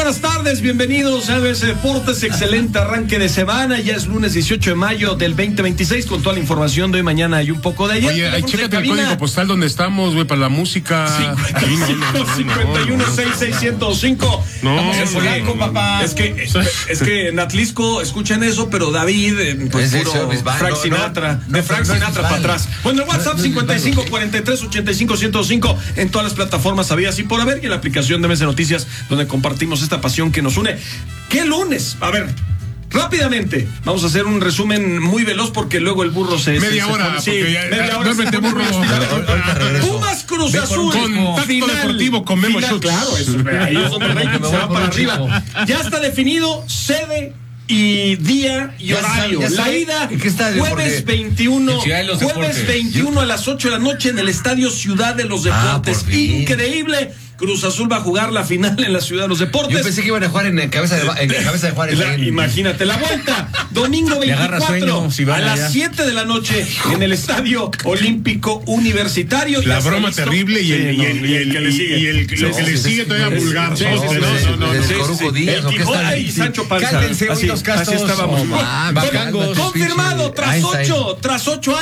buenas tardes, bienvenidos a ABS Deportes, excelente arranque de semana, ya es lunes 18 de mayo del 2026 con toda la información de hoy, mañana y un poco de ayer. Oye, chécate el código postal donde estamos, güey, para la música. 516605. No, Vamos a Polanco, papá. Es que en Atlisco escuchan eso, pero David, pues puro Frank Sinatra, de Frank Sinatra para atrás. Bueno, el WhatsApp 5543-85105 en todas las plataformas habidas y por haber, y en la aplicación de MS Noticias, donde compartimos esta pasión que nos une. ¿Qué lunes? A ver, rápidamente, vamos a hacer un resumen muy veloz porque luego el burro media hora. Duérmete, burro. Pumas Cruz Azul. Contacto deportivo con Memo Schutz. Claro, ahí es donde el rating se va para arriba. Ya está definido sede y día y horario. La ida, jueves 21 a las 8 de la noche en el Estadio Ciudad de los Deportes. Increíble. Cruz Azul va a jugar la final en la Ciudad de los Deportes. Yo pensé que iban a jugar en cabeza de Juárez. Imagínate la vuelta. Domingo 24 a las 7 de la noche en el Estadio Olímpico Universitario. La broma terrible y el que le sigue todavía vulgar. Y Sancho Panza. Cálmense hoy los castos. Así estábamos. Confirmado tras 8 años.